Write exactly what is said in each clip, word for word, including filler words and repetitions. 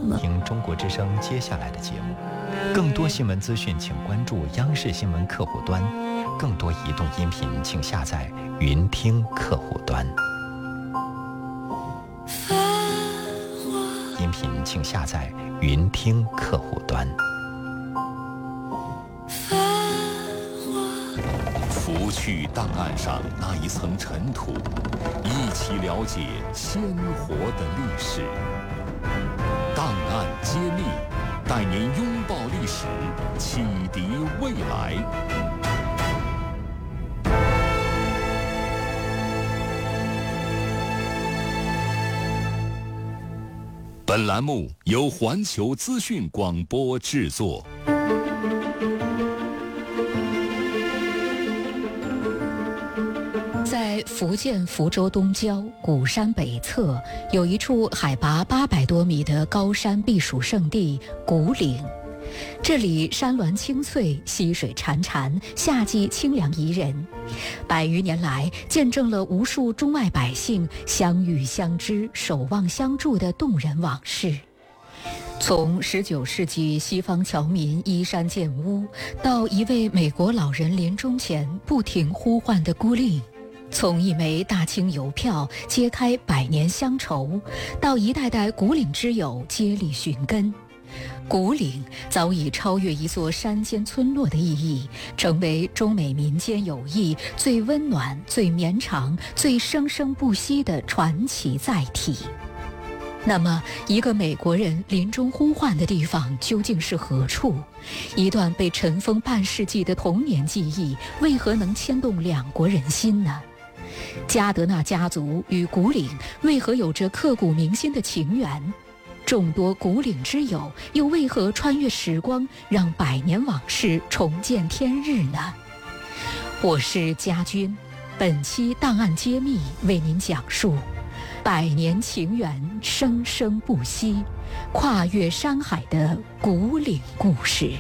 了。 听中国之声接下来的节目，更多新闻资讯请关注央视新闻客户端，更多移动音频请下载云听客户端。音频请下载云听客户端。 拂去档案上那一层尘土，一起了解鲜活的历史。档案揭秘，带您拥抱历史，启迪未来。本栏目由环球资讯广播制作。 在福建福州东郊鼓山北侧，有一处海拔八百多米的高山避暑胜地古岭。这里山峦青翠，溪水潺潺，夏季清凉宜人。百余年来，见证了无数中外百姓相遇相知、守望相助的动人往事。从十九世纪西方侨民依山建屋，到一位美国老人临终前不停呼唤的孤岭，从一枚大清邮票揭开百年乡愁，到一代代古岭之友接力寻根，古岭早已超越一座山间村落的意义，成为中美民间友谊最温暖、最绵长、最生生不息的传奇载体。那么，一个美国人临终呼唤的地方究竟是何处？一段被尘封半世纪的童年记忆，为何能牵动两国人心呢？加德纳家族与古岭为何有着刻骨铭心的情缘？众多古岭之友又为何穿越时光，让百年往事重见天日呢？我是家军，本期档案揭秘为您讲述百年情缘生生不息，跨越山海的古岭故事。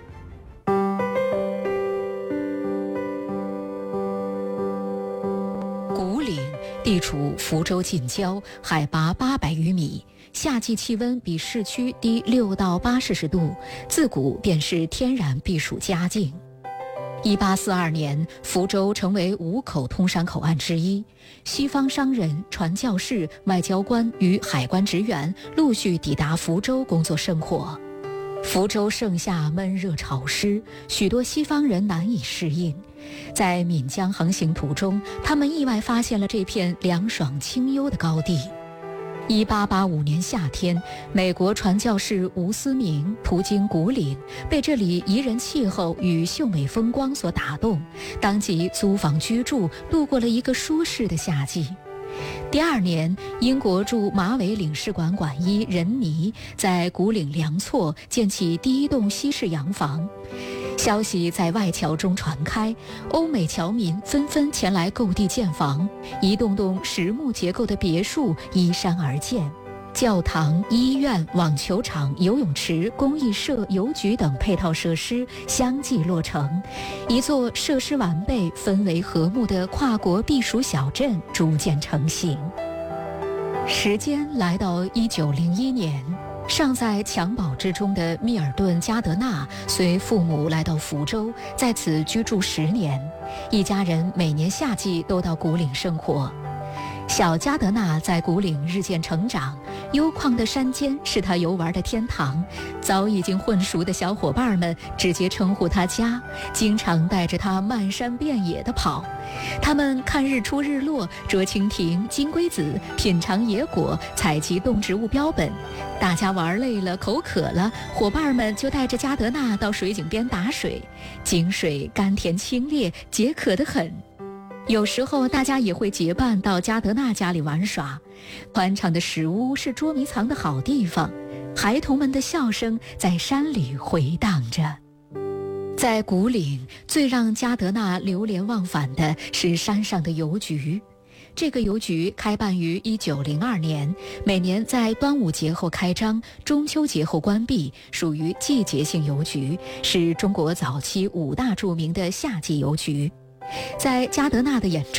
古岭地处福州近郊，海拔八百余米，夏季气温比市区低六到八摄氏度，自古便是天然避暑佳境。一八四二年，福州成为五口通商口岸之一，西方商人、传教士、外交官与海关职员陆续抵达福州工作生活。福州盛夏闷热潮湿，许多西方人难以适应。在闽江航行途中，他们意外发现了这片凉爽清幽的高地。一八八五年夏天，美国传教士吴思明途经古岭，被这里宜人气候与秀美风光所打动，当即租房居住，度过了一个舒适的夏季。第二年，英国驻马尾领事馆馆医任尼在古岭梁厝建起第一栋西式洋房。消息在外侨中传开，欧美侨民纷纷前来购地建房，一栋栋实木结构的别墅依山而建，教堂、医院、网球场、游泳池、公益社、邮局等配套设施相继落成，一座设施完备、氛围和睦的跨国避暑小镇逐渐成型。时间来到一九零一年，尚在襁褓之中的密尔顿·加德纳随父母来到福州，在此居住十年。一家人每年夏季都到古岭生活。小加德纳在古岭日渐成长，幽旷的山间是他游玩的天堂。早已经混熟的小伙伴们直接称呼他家，经常带着他漫山遍野地跑。他们看日出日落，捉蜻蜓、金龟子，品尝野果，采集动植物标本。大家玩累了，口渴了，伙伴们就带着加德纳到水井边打水。井水甘甜清冽，解渴得很。有时候大家也会结伴到加德纳家里玩耍，宽敞的石屋是捉迷藏的好地方，孩童们的笑声在山里回荡着。在古岭，最让加德纳流连忘返的是山上的邮局。这个邮局开办于一九零二年，每年在端午节后开张，中秋节后关闭，属于季节性邮局，是中国早期五大著名的夏季邮局。在加德纳的眼